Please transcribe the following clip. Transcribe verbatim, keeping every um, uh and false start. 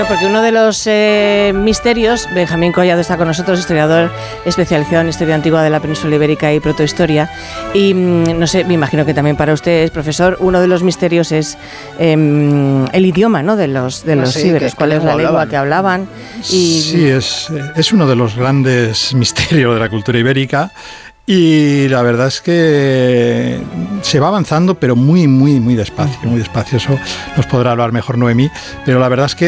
Porque uno de los eh, misterios, Benjamín Collado está con nosotros, historiador especializado en historia antigua de la península ibérica y protohistoria, y mm, no sé, me imagino que también para usted, profesor, uno de los misterios es eh, el idioma, ¿no?, de los de los sí, íberos, cuál es la hablaban. lengua que hablaban. Y... Sí, es, es uno de los grandes misterios de la cultura ibérica. Y la verdad es que se va avanzando, pero muy, muy, muy despacio, muy despacio. Eso nos podrá hablar mejor Noemí, pero la verdad es que